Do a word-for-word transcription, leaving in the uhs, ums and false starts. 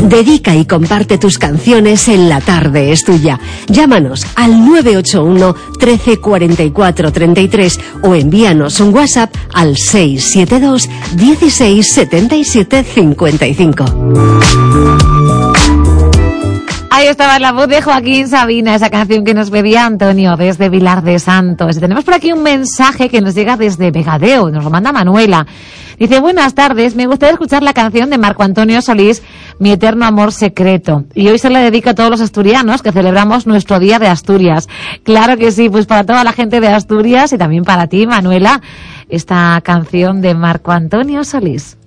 Dedica y comparte tus canciones en La Tarde es Tuya. Llámanos al nueve ocho uno, trece, cuarenta y cuatro, treinta y tres o envíanos un WhatsApp al seis siete dos, dieciséis, setenta y siete, cincuenta y cinco. Ahí estaba la voz de Joaquín Sabina, esa canción que nos pedía Antonio desde Vilar de Santos. Y tenemos por aquí un mensaje que nos llega desde Vegadeo, nos lo manda Manuela. Dice, buenas tardes, me gustaría escuchar la canción de Marco Antonio Solís, Mi eterno amor secreto. Y hoy se la dedica a todos los asturianos que celebramos nuestro Día de Asturias. Claro que sí, pues para toda la gente de Asturias y también para ti, Manuela, esta canción de Marco Antonio Solís.